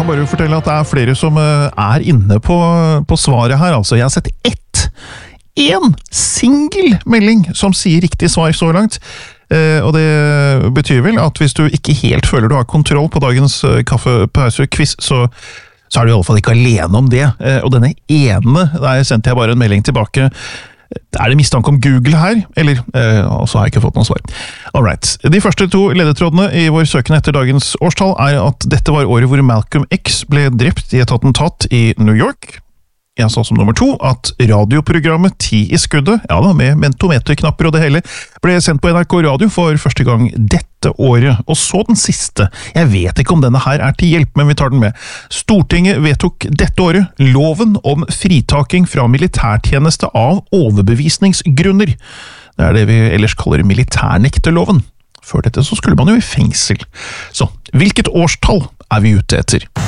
kan bare fortelle at det flere som inne på svaret her. Altså, jeg har sett en single melding som sier riktig svar så langt. Og det betyr vel at hvis du ikke helt føler du har kontroll på dagens kaffepause-quiz, så er du i alle fall ikke alene om det. Og denne ene, der sendte jeg bare en melding tilbake. Det mistanke om Google her? Eller, så har jeg ikke fått noe svar. Alright. De første 2 ledetrådene i vår søken etter dagens årstall at dette var året hvor Malcolm X ble drept i et attentat i New York. Jeg sa som nummer 2 at radioprogrammet 10 i skuddet, ja da, med mentometerknapper og det hele, ble sendt på NRK Radio for første gang dette året. Og så den siste. Jeg vet ikke om denne her til hjelp, men vi tar den med. Stortinget vedtok dette året loven om fritaking fra militærtjeneste av overbevisningsgrunner. Det det vi ellers kaller militærnekterloven. Før dette så skulle man jo i fengsel. Så, hvilket årstall vi ute etter?